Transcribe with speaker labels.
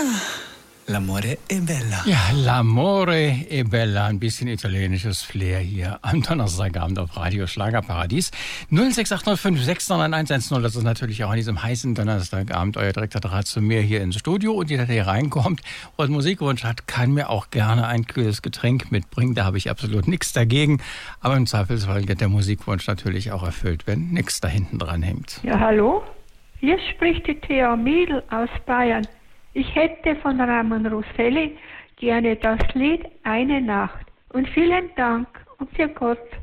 Speaker 1: L'amore è bella.
Speaker 2: Ja, L'amore è bella, ein bisschen italienisches Flair hier am Donnerstagabend auf Radio Schlagerparadies. 06805 69110, das ist natürlich auch an diesem heißen Donnerstagabend euer direkter Draht zu mir hier ins Studio. Und jeder, der hier reinkommt und Musikwunsch hat, kann mir auch gerne ein kühles Getränk mitbringen. Da habe ich absolut nichts dagegen. Aber im Zweifelsfall wird der Musikwunsch natürlich auch erfüllt, wenn nichts da hinten dran hängt.
Speaker 3: Ja, hallo? Hier spricht die Thea Miedl aus Bayern. Ich hätte von Ramon Rosselli gerne das Lied Eine Nacht. Und vielen Dank und für Gott.